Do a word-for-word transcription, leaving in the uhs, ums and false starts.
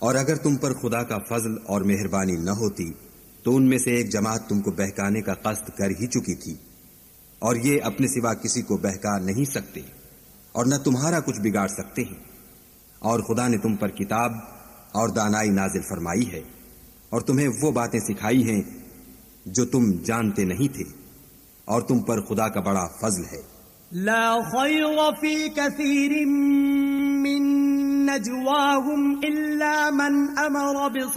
और अगर तुम पर खुदा का फजल और मेहरबानी न होती तो उनमें से एक जमात तुमको बहकाने का कष्ट कर ही चुकी थी, और ये अपने सिवा किसी को बहका नहीं सकते और न तुम्हारा कुछ बिगाड़ सकते हैं। और खुदा ने तुम पर किताब और दानाई नाजिल फरमाई है और तुम्हें वो बातें सिखाई हैं जो तुम जानते नहीं थे, और तुम पर खुदा का बड़ा फजल है। ला खैर फी कसीरिन मिन नजवाहुम इल्ला मन अमर